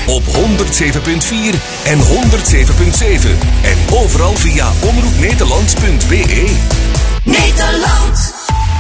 op 107.4 en 107.7. En overal via omroepnederland.be. Nederland.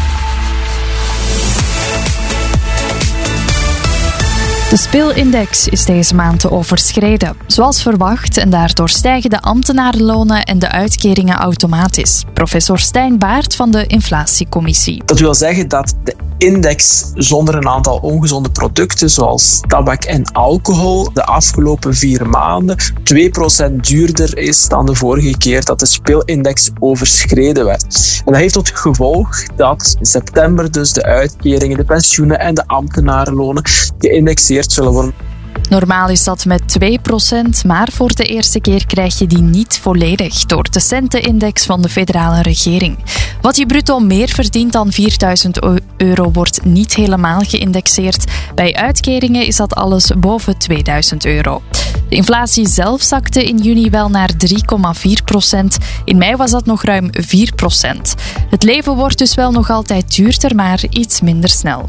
De speelindex is deze maand overschreden. Zoals verwacht, en daardoor stijgen de ambtenarenlonen en de uitkeringen automatisch. Professor Stijn Baert van de Inflatiecommissie. Dat wil zeggen dat de index zonder een aantal ongezonde producten zoals tabak en alcohol de afgelopen 4 maanden 2% duurder is dan de vorige keer dat de speelindex overschreden werd. En dat heeft tot gevolg dat in september dus de uitkeringen, de pensioenen en de ambtenarenlonen geïndexeerd zullen worden. Normaal is dat met 2%, maar voor de eerste keer krijg je die niet volledig door de centenindex van de federale regering. Wat je bruto meer verdient dan €4.000 wordt niet helemaal geïndexeerd. Bij uitkeringen is dat alles boven €2.000. De inflatie zelf zakte in juni wel naar 3,4%. In mei was dat nog ruim 4%. Het leven wordt dus wel nog altijd duurder, maar iets minder snel.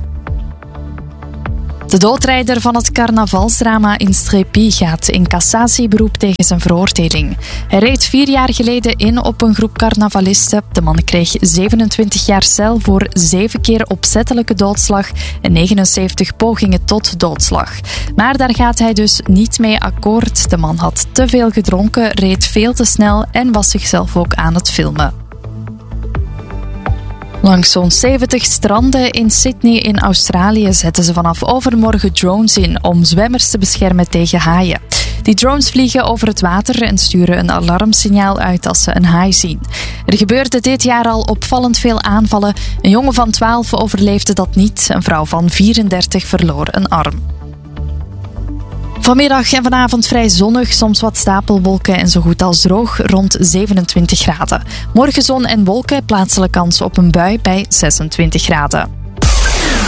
De doodrijder van het carnavalsdrama in Strépy gaat in cassatieberoep tegen zijn veroordeling. Hij reed 4 jaar geleden in op een groep carnavalisten. De man kreeg 27 jaar cel voor 7 keer opzettelijke doodslag en 79 pogingen tot doodslag. Maar daar gaat hij dus niet mee akkoord. De man had te veel gedronken, reed veel te snel en was zichzelf ook aan het filmen. Langs zo'n 70 stranden in Sydney in Australië zetten ze vanaf overmorgen drones in om zwemmers te beschermen tegen haaien. Die drones vliegen over het water en sturen een alarmsignaal uit als ze een haai zien. Er gebeurde dit jaar al opvallend veel aanvallen. Een jongen van 12 overleefde dat niet. Een vrouw van 34 verloor een arm. Vanmiddag en vanavond vrij zonnig, soms wat stapelwolken en zo goed als droog, rond 27 graden. Morgen zon en wolken, plaatselijk kans op een bui bij 26 graden.